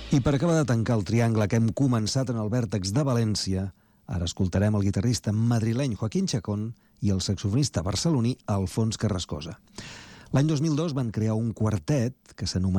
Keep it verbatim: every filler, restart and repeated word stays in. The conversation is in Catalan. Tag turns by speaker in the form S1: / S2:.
S1: I per acabar de tancar el triangle que hem començat en el vèrtex de València, ara escoltarem el guitarrista madrileny Joaquín Chacón i el saxofonista barceloní Alfons Carrascosa. L'any dos mil dos van crear un quartet que s'anomena